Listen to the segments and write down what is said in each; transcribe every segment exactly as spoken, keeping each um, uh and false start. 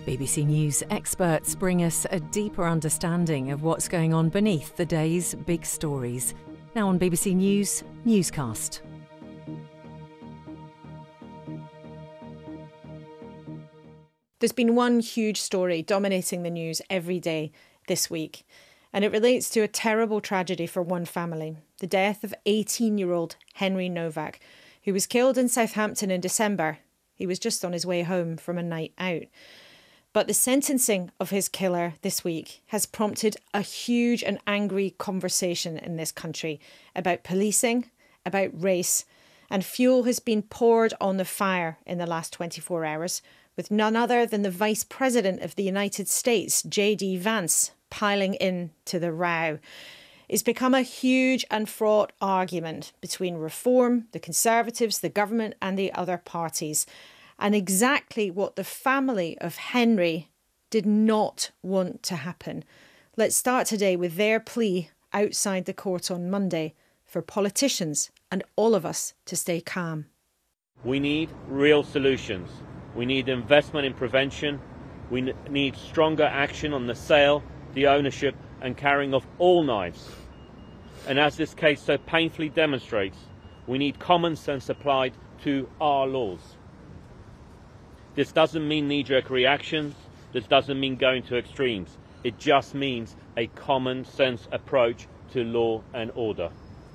B B C News experts bring us a deeper understanding of what's going on beneath the day's big stories. Now on B B C News Newscast. There's been one huge story dominating the news every day this week, and it relates to a terrible tragedy for one family, the death of eighteen-year-old Henry Novak, who was killed in Southampton in December. He was just on his way home from a night out. But the sentencing of his killer this week has prompted a huge and angry conversation in this country about policing, about race, and fuel has been poured on the fire in the last twenty-four hours, with none other than the Vice President of the United States, J D Vance, piling in to the row. It's become a huge and fraught argument between Reform, the Conservatives, the government and the other parties, and exactly what the family of Henry did not want to happen. Let's start today with their plea outside the court on Monday for politicians and all of us to stay calm. We need real solutions. We need investment in prevention. We need stronger action on the sale, the ownership and carrying of all knives. And as this case so painfully demonstrates, we need common sense applied to our laws. This doesn't mean knee-jerk reactions. This doesn't mean going to extremes. It just means a common sense approach to law and order.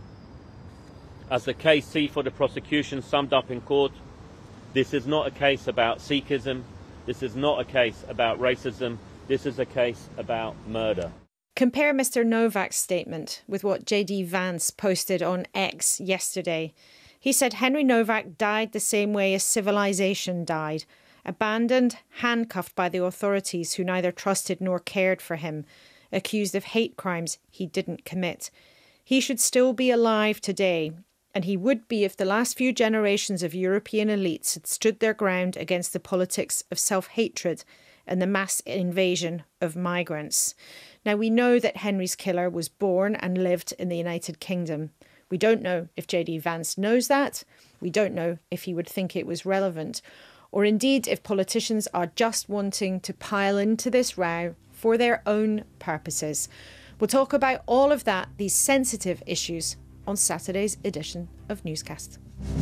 As the K C for the prosecution summed up in court, this is not a case about Sikhism. This is not a case about racism. This is a case about murder. Compare Mister Novak's statement with what J D Vance posted on X yesterday. He said Henry Novak died the same way as civilization died, abandoned, handcuffed by the authorities who neither trusted nor cared for him, accused of hate crimes he didn't commit. He should still be alive today, and he would be if the last few generations of European elites had stood their ground against the politics of self-hatred and the mass invasion of migrants. Now, we know that Henry's killer was born and lived in the United Kingdom. We don't know if J D Vance knows that. We don't know if he would think it was relevant, or indeed if politicians are just wanting to pile into this row for their own purposes. We'll talk about all of that, these sensitive issues, on Saturday's edition of Newscast.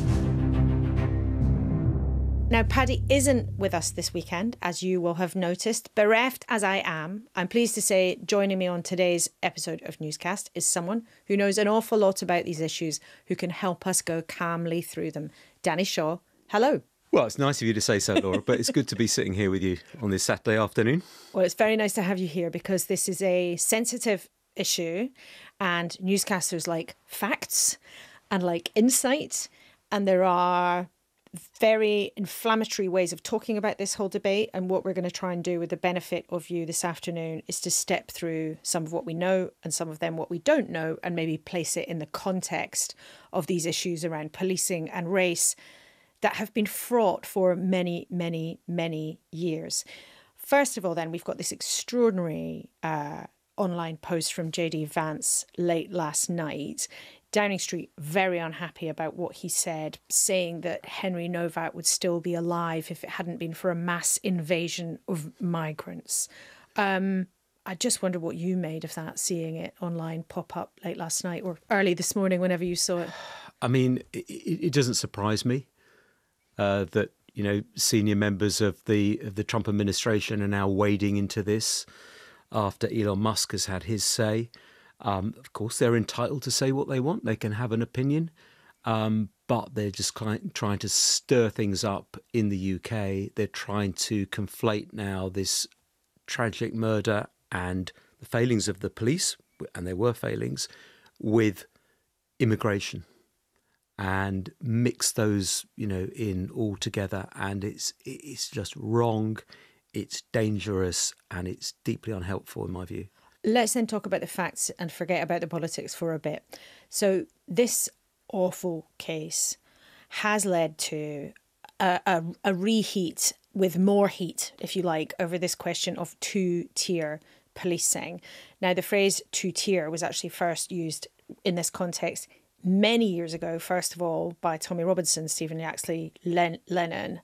Now, Paddy isn't with us this weekend, as you will have noticed. Bereft as I am, I'm pleased to say joining me on today's episode of Newscast is someone who knows an awful lot about these issues, who can help us go calmly through them. Danny Shaw, hello. Well, it's nice of you to say so, Laura, but it's good to be sitting here with you on this Saturday afternoon. Well, it's very nice to have you here because this is a sensitive issue and newscasters like facts and like insight, and there are very inflammatory ways of talking about this whole debate. And what we're going to try and do with the benefit of you this afternoon is to step through some of what we know and some of them what we don't know, and maybe place it in the context of these issues around policing and race that have been fraught for many, many, many years. First of all, then, we've got this extraordinary uh, online post from J D Vance late last night. Downing Street very unhappy about what he said, saying that Henry Novak would still be alive if it hadn't been for a mass invasion of migrants. Um, I just wonder what you made of that, seeing it online pop up late last night or early this morning, whenever you saw it. I mean, it, it doesn't surprise me uh, that, you know, senior members of the of the Trump administration are now wading into this after Elon Musk has had his say. Um, of course, they're entitled to say what they want. They can have an opinion, um, but they're just trying, trying to stir things up in the U K. They're trying to conflate now this tragic murder and the failings of the police, and there were failings, with immigration, and mix those, you know, in all together. And it's it's just wrong, it's dangerous, and it's deeply unhelpful in my view. Let's then talk about the facts and forget about the politics for a bit. So this awful case has led to a, a, a reheat with more heat, if you like, over this question of two-tier policing. Now, the phrase two-tier was actually first used in this context many years ago, first of all, by Tommy Robinson, Stephen Yaxley, Len- Lennon,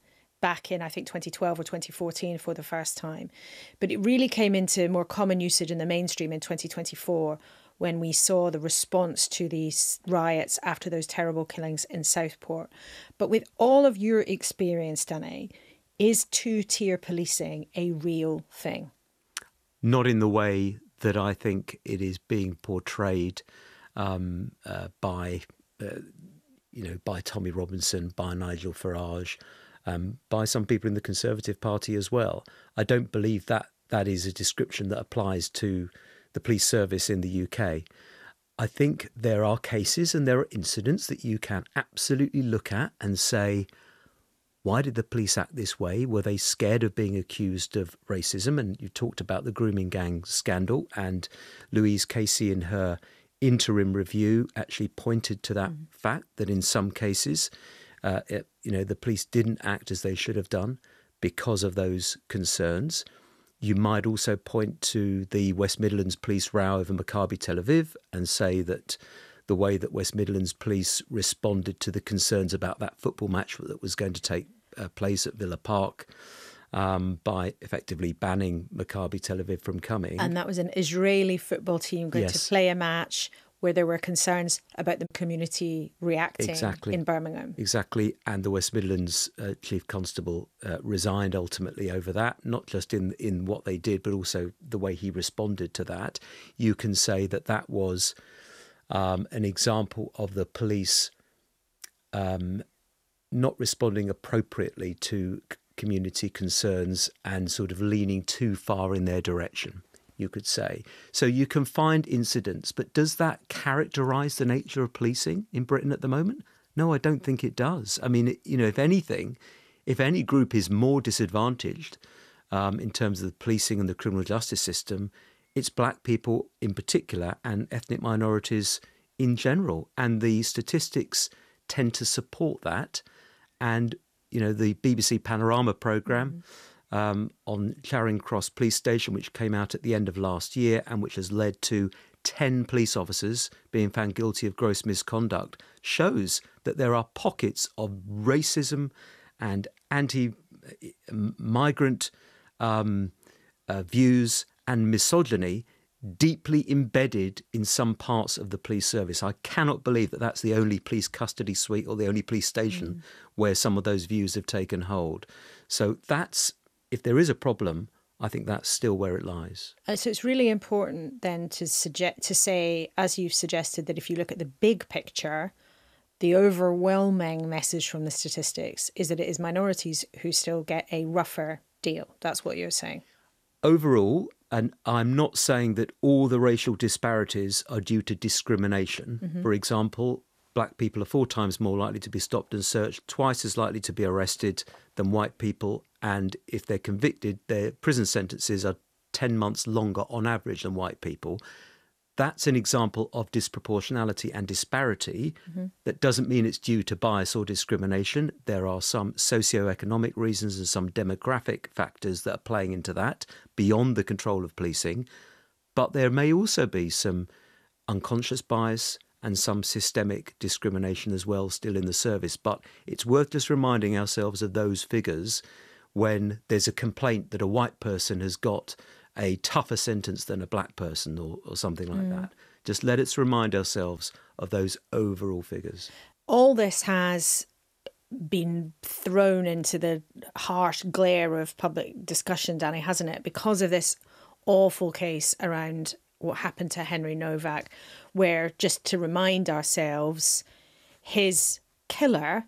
back in, I think, twenty twelve or twenty fourteen for the first time. But it really came into more common usage in the mainstream in twenty twenty-four, when we saw the response to these riots after those terrible killings in Southport. But with all of your experience, Danny, is two-tier policing a real thing? Not in the way that I think it is being portrayed um, uh, by, uh, you know, by Tommy Robinson, by Nigel Farage, um, by some people in the Conservative Party as well. I don't believe that that is a description that applies to the police service in the U K. I think there are cases and there are incidents that you can absolutely look at and say, why did the police act this way? Were they scared of being accused of racism? And you talked about the grooming gang scandal, and Louise Casey in her interim review actually pointed to that mm. fact that in some cases, uh, it, you know, the police didn't act as they should have done because of those concerns. You might also point to the West Midlands police row over Maccabi Tel Aviv and say that the way that West Midlands police responded to the concerns about that football match that was going to take uh, place at Villa Park um, by effectively banning Maccabi Tel Aviv from coming. And that was an Israeli football team going yes. to play a match where there were concerns about the community reacting exactly. in Birmingham. Exactly. And the West Midlands uh, Chief Constable uh, resigned ultimately over that, not just in, in what they did, but also the way he responded to that. You can say that that was um, an example of the police um, not responding appropriately to c- community concerns and sort of leaning too far in their direction, you could say. So you can find incidents, but does that characterise the nature of policing in Britain at the moment? No, I don't think it does. I mean, you know, if anything, if any group is more disadvantaged um, in terms of the policing and the criminal justice system, it's black people in particular and ethnic minorities in general. And the statistics tend to support that. And, you know, the B B C Panorama programme, mm-hmm. Um, on Charing Cross Police Station, which came out at the end of last year and which has led to ten police officers being found guilty of gross misconduct, shows that there are pockets of racism and anti-migrant um, uh, views and misogyny deeply embedded in some parts of the police service. I cannot believe that that's the only police custody suite or the only police station mm. where some of those views have taken hold. So that's, if there is a problem, I think that's still where it lies. Uh, so it's really important then to suggest, to say, as you've suggested, that if you look at the big picture, the overwhelming message from the statistics is that it is minorities who still get a rougher deal. That's what you're saying. Overall, and I'm not saying that all the racial disparities are due to discrimination. Mm-hmm. For example, black people are four times more likely to be stopped and searched, twice as likely to be arrested than white people. And if they're convicted, their prison sentences are ten months longer on average than white people. That's an example of disproportionality and disparity. Mm-hmm. That doesn't mean it's due to bias or discrimination. There are some socioeconomic reasons and some demographic factors that are playing into that beyond the control of policing. But there may also be some unconscious bias and some systemic discrimination as well still in the service. But it's worth just reminding ourselves of those figures when there's a complaint that a white person has got a tougher sentence than a black person or, or something like mm. that. Just let us remind ourselves of those overall figures. All this has been thrown into the harsh glare of public discussion, Danny, hasn't it? Because of this awful case around what happened to Henry Novak, where, just to remind ourselves, his killer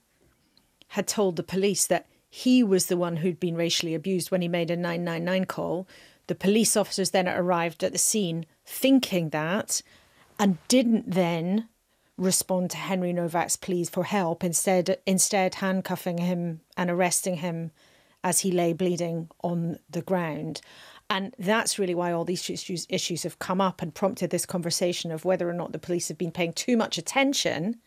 had told the police that he was the one who'd been racially abused when he made a nine nine nine call. The police officers then arrived at the scene thinking that and didn't then respond to Henry Novak's pleas for help, instead instead handcuffing him and arresting him as he lay bleeding on the ground. And that's really why all these issues, issues have come up and prompted this conversation of whether or not the police have been paying too much attention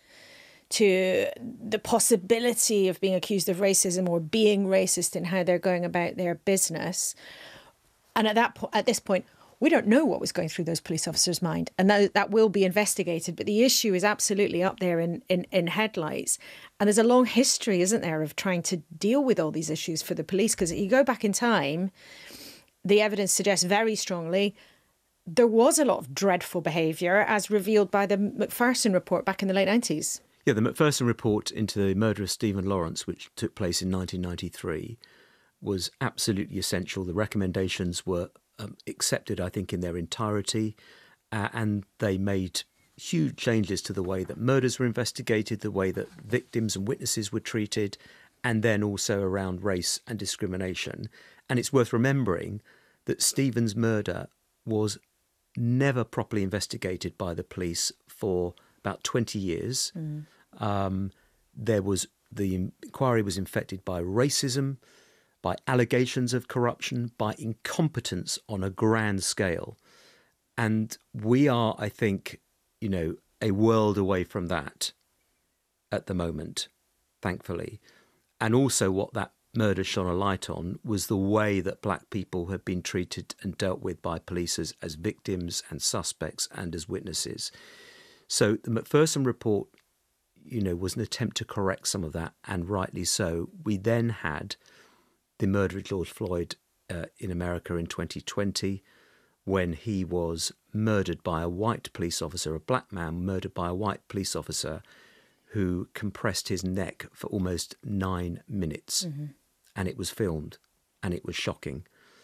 to the possibility of being accused of racism or being racist in how they're going about their business. And at that po- at this point, We don't know what was going through those police officers' mind, and that, that will be investigated. But the issue is absolutely up there in, in, in headlights. And there's a long history, isn't there, of trying to deal with all these issues for the police. Because you go back in time, the evidence suggests very strongly there was a lot of dreadful behaviour, as revealed by the Macpherson report back in the late nineties. Yeah, the Macpherson report into the murder of Stephen Lawrence, which took place in nineteen ninety-three, was absolutely essential. The recommendations were um, accepted, I think, in their entirety, uh, and they made huge changes to the way that murders were investigated, the way that victims and witnesses were treated, and then also around race and discrimination. And it's worth remembering that Stephen's murder was never properly investigated by the police for about twenty years. Mm. Um, there was the inquiry was infected by racism, by allegations of corruption, by incompetence on a grand scale. And we are, I think, you know, a world away from that at the moment, thankfully. And also what that murder shone a light on was the way that black people have been treated and dealt with by police as, as victims and suspects and as witnesses. So the Macpherson report, you know, was an attempt to correct some of that, and rightly so. We then had the murder of George Floyd uh, in America in twenty twenty, when he was murdered by a white police officer, a black man murdered by a white police officer who compressed his neck for almost nine minutes. Mm-hmm. And it was filmed, and it was shocking.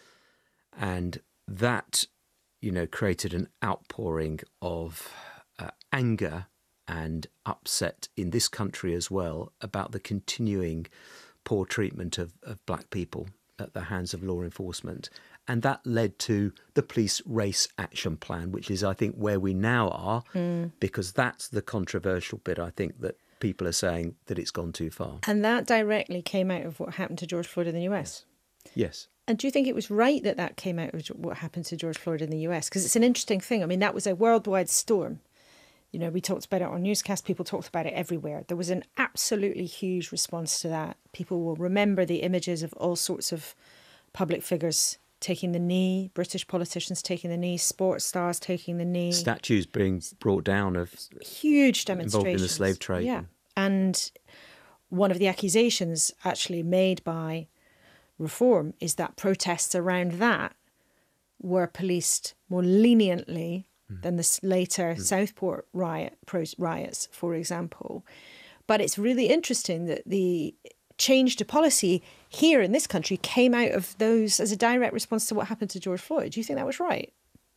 And that, you know, created an outpouring of uh, anger and upset in this country as well about the continuing poor treatment of, of black people at the hands of law enforcement. And that led to the Police Race Action Plan, which is, I think, where we now are, mm. because that's the controversial bit, I think, that people are saying that it's gone too far. And that directly came out of what happened to George Floyd in the U S. Yes. And do you think it was right that that came out of what happened to George Floyd in the U S? Because it's an interesting thing. I mean, that was a worldwide storm. You know, we talked about it on newscasts. People talked about it everywhere. There was an absolutely huge response to that. People will remember the images of all sorts of public figures taking the knee, British politicians taking the knee, sports stars taking the knee. Statues being brought down of huge demonstrations. Involved in the slave trade. Yeah. And one of the accusations actually made by Reform is that protests around that were policed more leniently mm. than the later mm. Southport riot, riots, for example. But it's really interesting that the change to policy here in this country came out of those as a direct response to what happened to George Floyd. Do you think that was right?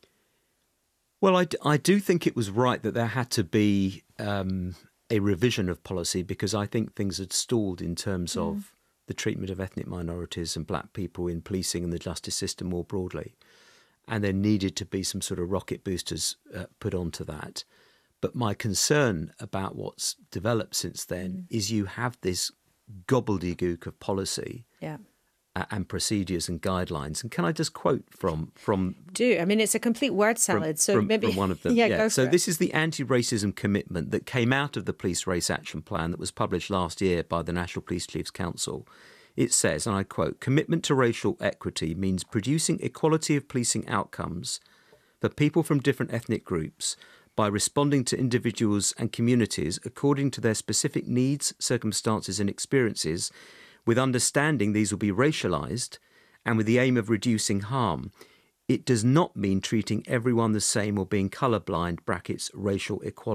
Well, I, I do think it was right that there had to be um, a revision of policy, because I think things had stalled in terms mm. of the treatment of ethnic minorities and black people in policing and the justice system more broadly. And there needed to be some sort of rocket boosters uh, put onto that. But my concern about what's developed since then mm. is you have this gobbledygook of policy yeah. uh, and procedures and guidelines. And can I just quote from... from Do. I mean, it's a complete word salad. From, so from, maybe from one of them. yeah, yeah. go for So it. This is the anti-racism commitment that came out of the Police Race Action Plan that was published last year by the National Police Chiefs Council. It says, and I quote, "Commitment to racial equity means producing equality of policing outcomes for people from different ethnic groups by responding to individuals and communities according to their specific needs, circumstances and experiences, with understanding these will be racialised and with the aim of reducing harm. It does not mean treating everyone the same or being colourblind, brackets, racial equality."